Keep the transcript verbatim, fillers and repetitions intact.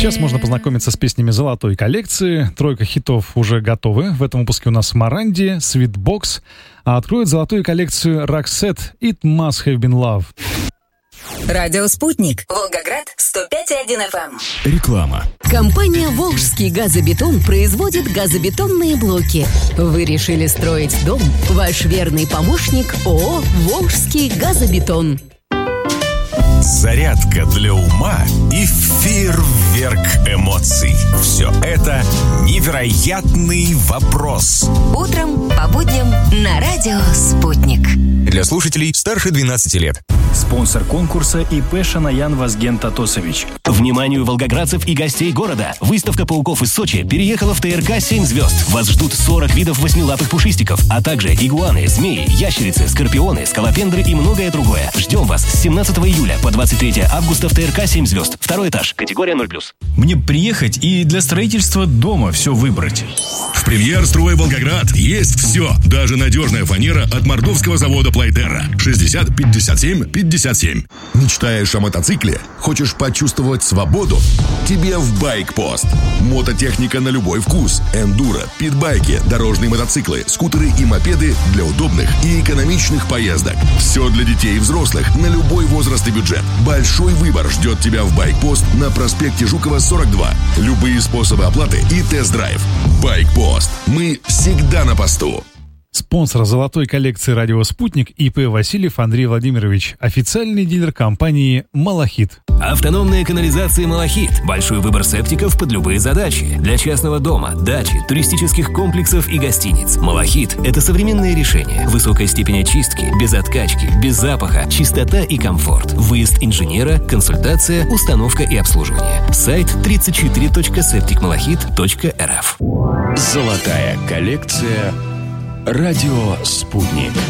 Сейчас можно познакомиться с песнями золотой коллекции. Тройка хитов уже готовы. В этом выпуске у нас Моранди, Sweetbox, а откроет золотую коллекцию Roxette «It Must Have Been Love». Радио «Спутник». Волгоград, сто пять и один эф эм. Реклама. Компания «Волжский газобетон» производит газобетонные блоки. Вы решили строить дом? Ваш верный помощник ООО «Волжский газобетон». Зарядка для ума и фейерверк эмоций. Все это невероятный вопрос. Утром по будням на радио «Спутник». Для слушателей старше двенадцати лет. Спонсор конкурса ИП Шанаян Вазген Татосович. Вниманию волгоградцев и гостей города! Выставка пауков из Сочи переехала в ТРК «семь звезд». Вас ждут сорок видов восьмилапых пушистиков, а также игуаны, змеи, ящерицы, скорпионы, скалопендры и многое другое. Ждем вас с семнадцатого июля по двадцать третье августа в ТРК «семь звезд». Второй этаж. Категория ноль плюс. Мне приехать и для строительства дома все выбрать. В «Премьер-строй Волгоград» есть все. Даже надежная фанера от мордовского завода «Плайтерра». шестьдесят пятьдесят семь пятьдесят семь. Мечтаешь о мотоцикле? Хочешь почувствовать свободу? Тебе в «Байкпост». Мототехника на любой вкус. Эндуро, питбайки, дорожные мотоциклы, скутеры и мопеды для удобных и экономичных поездок. Все для детей и взрослых на любой возраст и бюджет. Большой выбор ждет тебя в «Байкпост» на проспекте Жукова, сорок два. Любые способы оплаты и тест-драйв. «Байкпост». Мы всегда на посту. Спонсор золотой коллекции «Радио Спутник» ИП Васильев Андрей Владимирович, официальный дилер компании «Малахит». Автономная канализация «Малахит». Большой выбор септиков под любые задачи. Для частного дома, дачи, туристических комплексов и гостиниц. «Малахит» — это современное решение. Высокая степень очистки, без откачки, без запаха, чистота и комфорт. Выезд инженера, консультация, установка и обслуживание. Сайт тридцать четыре точка септик малахит точка эр эф. Золотая коллекция «Радио Спутник».